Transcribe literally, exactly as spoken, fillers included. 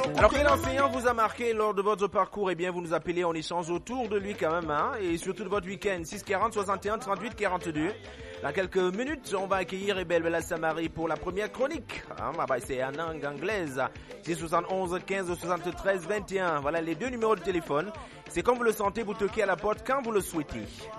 Alors quel enseignant vous a marqué lors de votre parcours? Eh bien vous nous appelez, on échange autour de lui quand même, hein, et surtout de votre week-end. Six quarante soixante et un trente-huit quarante-deux. Dans quelques minutes, on va accueillir Ebel Bella Samari pour la première chronique. Hein, c'est en langue anglaise. six soixante et onze quinze soixante-treize vingt et un. Voilà les deux numéros de téléphone. C'est comme vous le sentez, vous toquez à la porte quand vous le souhaitez.